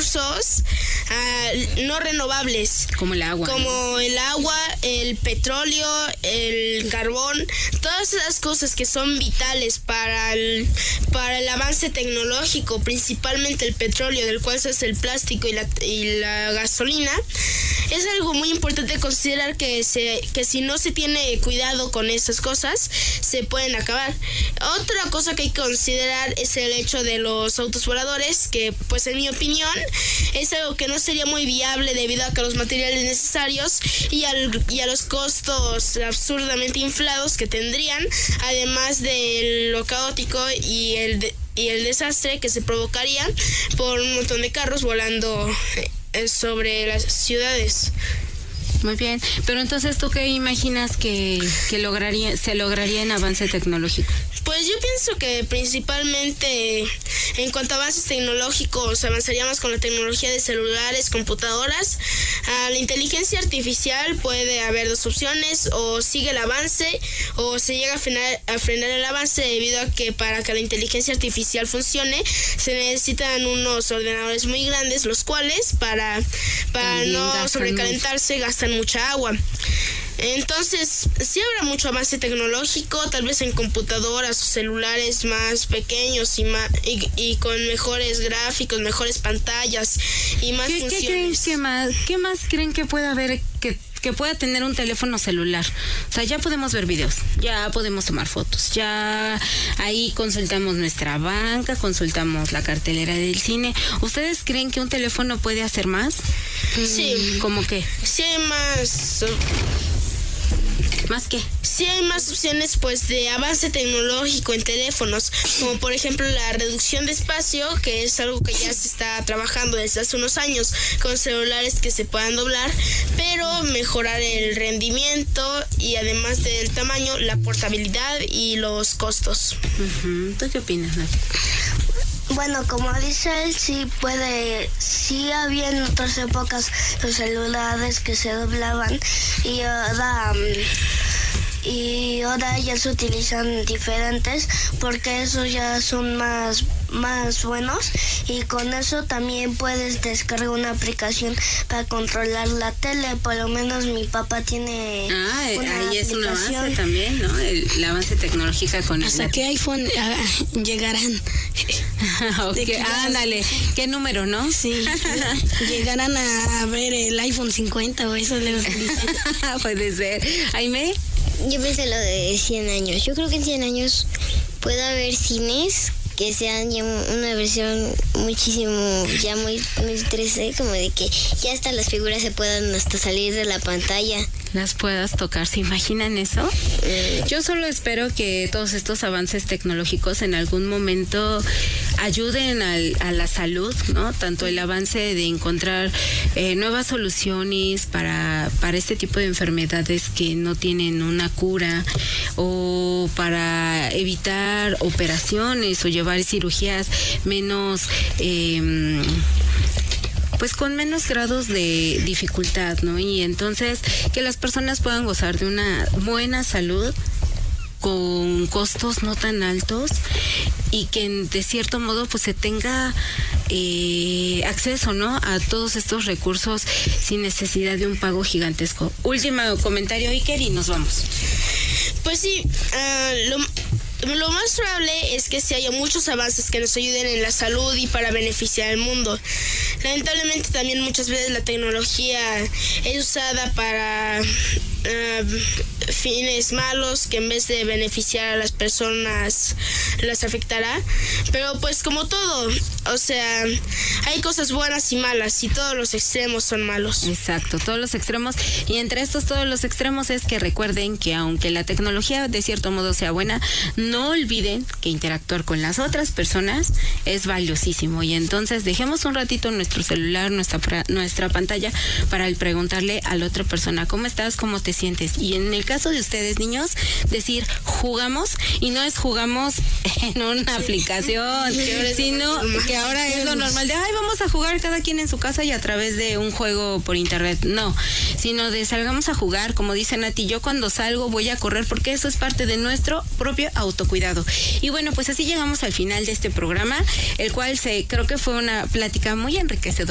recursos no renovables. Como el agua. Como el agua, el petróleo, el carbón, todas esas cosas que son vitales para el avance tecnológico, principalmente el petróleo, del cual se hace el plástico y la gasolina. Es algo muy importante considerar que si no se tiene cuidado con estas cosas, se pueden acabar. Otra cosa que hay que considerar es el hecho de los autos voladores, que pues en mi opinión es algo que no sería muy viable debido a que los materiales necesarios y a los costos absurdamente inflados que tendrían, además de lo caótico y el desastre que se provocaría por un montón de carros volando sobre las ciudades. Muy bien, pero entonces, ¿tú qué imaginas que se lograría en avance tecnológico? Pues yo pienso que principalmente en cuanto a avances tecnológicos avanzaríamos con la tecnología de celulares, computadoras. La inteligencia artificial puede haber dos opciones: o sigue el avance o se llega a frenar el avance, debido a que para que la inteligencia artificial funcione se necesitan unos ordenadores muy grandes, los cuales para no sobrecalentarse gastan mucha agua. Entonces, sí habrá mucho avance tecnológico, tal vez en computadoras o celulares más pequeños y con mejores gráficos, mejores pantallas y más funciones. ¿Qué más creen que pueda haber que pueda tener un teléfono celular? O sea, ya podemos ver videos, ya podemos tomar fotos, ya ahí consultamos nuestra banca, consultamos la cartelera del cine. ¿Ustedes creen que un teléfono puede hacer más? Sí. ¿Cómo qué? Sí hay más. ¿Más qué? Sí hay más opciones pues de avance tecnológico en teléfonos, como por ejemplo la reducción de espacio, que es algo que ya se está trabajando desde hace unos años con celulares que se puedan doblar, pero mejorar el rendimiento y además del tamaño, la portabilidad y los costos. ¿Tú qué opinas, Nati? Bueno, como dice él, sí había en otras épocas los celulares que se doblaban y ahora ya se utilizan diferentes porque esos ya son más buenos, y con eso también puedes descargar una aplicación para controlar la tele. Por lo menos mi papá tiene ahí es un avance también, ¿no? El avance tecnológico con ¿hasta qué iPhone llegarán? Okay, ándale, ¿qué número, no? Sí, llegarán a ver el iPhone 50 o eso de los puede ser. ¿Aime? Yo pensé lo de 100 años. Yo creo que en 100 años puede haber cines que sean ya una versión muchísimo, ya muy 3D, como de que ya hasta las figuras se puedan hasta salir de la pantalla. Las puedas tocar, ¿se imaginan eso? Yo solo espero que todos estos avances tecnológicos en algún momento ayuden a la salud, ¿no? Tanto el avance de encontrar nuevas soluciones para este tipo de enfermedades que no tienen una cura, o para evitar operaciones o llevar cirugías menos pues con menos grados de dificultad, ¿no? Y entonces que las personas puedan gozar de una buena salud con costos no tan altos, y que de cierto modo pues se tenga acceso, ¿no?, a todos estos recursos sin necesidad de un pago gigantesco. Último comentario, Iker, y nos vamos. Pues sí, lo más probable es que sí haya muchos avances que nos ayuden en la salud y para beneficiar al mundo. Lamentablemente también muchas veces la tecnología es usada para fines malos, que en vez de beneficiar a las personas las afectará. Pero pues como todo, o sea, hay cosas buenas y malas, y todos los extremos son malos. Exacto, todos los extremos, y entre todos los extremos es que recuerden que aunque la tecnología de cierto modo sea buena, no olviden que interactuar con las otras personas es valiosísimo, y entonces dejemos un ratito nuestro celular, nuestra pantalla, para preguntarle a la otra persona: ¿cómo estás? ¿Cómo te sientes? Y en el caso de ustedes, niños, decir jugamos, y no es jugamos en una aplicación, sino que ahora es lo normal de vamos a jugar cada quien en su casa y a través de un juego por internet. No, sino de salgamos a jugar, como dice Nati, yo cuando salgo voy a correr, porque eso es parte de nuestro propio autocuidado. Y bueno, pues así llegamos al final de este programa, el cual creo que fue una plática muy enriquecedora.